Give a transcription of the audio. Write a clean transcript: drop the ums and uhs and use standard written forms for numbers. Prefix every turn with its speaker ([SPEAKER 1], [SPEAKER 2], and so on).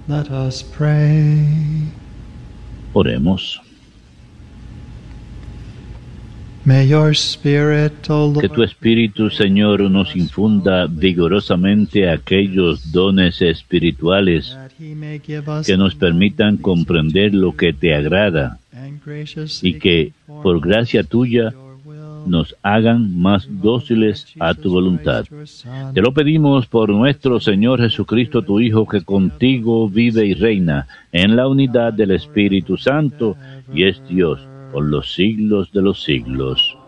[SPEAKER 1] Let us pray.
[SPEAKER 2] Oremos.
[SPEAKER 1] May your Spirit, O Lord,
[SPEAKER 2] Que tu Espíritu, Señor, nos infunda vigorosamente aquellos dones espirituales
[SPEAKER 1] that he may give us
[SPEAKER 2] que nos permitan comprender lo que te agrada
[SPEAKER 1] and graciously
[SPEAKER 2] y que, por gracia tuya, nos hagan más dóciles a tu voluntad. Te lo pedimos por nuestro Señor Jesucristo, tu Hijo, que contigo vive y reina en la unidad del Espíritu Santo y es Dios por los siglos de los siglos.